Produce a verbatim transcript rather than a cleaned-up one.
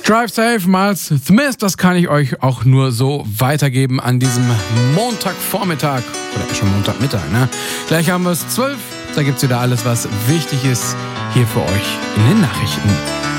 Drive Safe, Miles Smith, das kann ich euch auch nur so weitergeben an diesem Montagvormittag. Oder schon Montagmittag, ne? Gleich haben wir es zwölf. Da gibt's wieder alles, was wichtig ist, hier für euch in den Nachrichten.